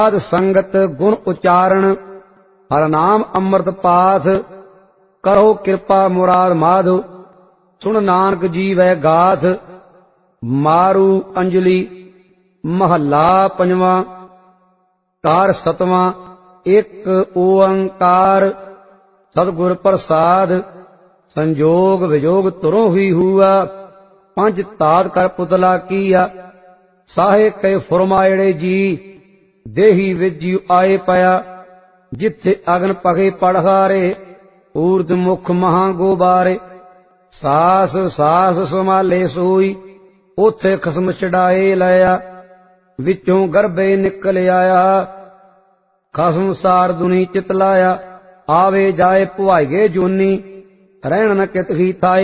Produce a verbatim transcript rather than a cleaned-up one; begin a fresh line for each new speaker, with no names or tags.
ਸਾਧ ਸੰਗਤ ਗੁਣ ਉਚਾਰਨ ਹਰ ਨਾਮ ਅੰਮ੍ਰਿਤ ਪਾਠ ਕਰੋ ਕਿਰਪਾ ਮੁਰਾਦ ਮਾਧੋ ਸੁਣ ਨਾਨਕ ਜੀਵੈ ਗਾਥ। ਮਾਰੂ ਅੰਜਲੀ ਮਹੱਲਾ ਪੰਜਵਾਂ। ਕਾਰ ਸਤਵਾਂ। ਇੱਕ ਓੰਕਾਰ ਸਤਿਗੁਰ ਪ੍ਰਸਾਦ ਸੰਜੋਗ ਵਿਜੋਗ ਤੁਰੋਂ ਹੀ ਹੂਆ ਪੰਜ ਤਾਤ ਕਰ ਪੁਤਲਾ ਕੀਆ। ਸਾਹੇ ਕੈ ਫੁਰਮਾਇੜੇ ਜੀ ਦੇਹੀ ਵਿਜਿ ਆਏ ਪਿਆ ਜਿੱਥੇ ਅਗਨ ਪਗੇ ਪੜਹਾਰੇ ਊਰਦ ਮੁਖ ਮਹਾਂ ਗੋਬਾਰੇ। ਸਾਸ ਸਾਸ ਸੰਭਾਲੇ ਸੋਈ ਉਥੇ ਖਸਮ ਛਡਾਏ ਲਿਆ ਵਿੱਚੋਂ ਗਰਭੇ ਨਿਕਲ ਆਇਆ ਖਸਮ ਸਾਰ ਦੁਨੀ ਚਿਤ ਲਾਇਆ। ਆਵੇ ਜਾਏ ਭੁਆਈਏ ਜੂਨੀ ਰਹਿਣ ਨ ਕਿਤ ਹੀ ਥਾਏ